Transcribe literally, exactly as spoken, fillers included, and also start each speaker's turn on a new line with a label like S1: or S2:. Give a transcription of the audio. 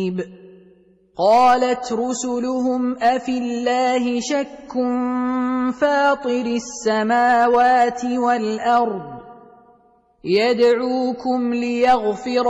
S1: قالت رسلهم أفي الله شك فاطر السماوات والأرض يدعوكم ليغفر